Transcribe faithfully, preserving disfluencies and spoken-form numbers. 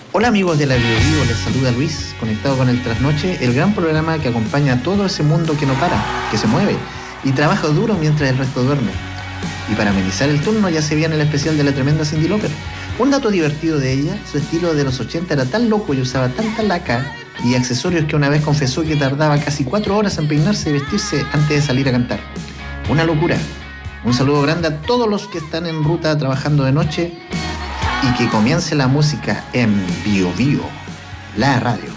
Hola amigos de la Bio Bio, les saluda Luis, conectado con el Trasnoche, el gran programa que acompaña a todo ese mundo que no para, que se mueve y trabaja duro mientras el resto duerme. Y para amenizar el turno ya se viene el especial de la tremenda Cyndi Lauper. Un dato divertido de ella, su estilo de los ochenta era tan loco y usaba tanta laca y accesorios que una vez confesó que tardaba casi cuatro horas en peinarse y vestirse antes de salir a cantar. Una locura. Un saludo grande a todos los que están en ruta trabajando de noche y que comience la música en Bio Bio, la radio.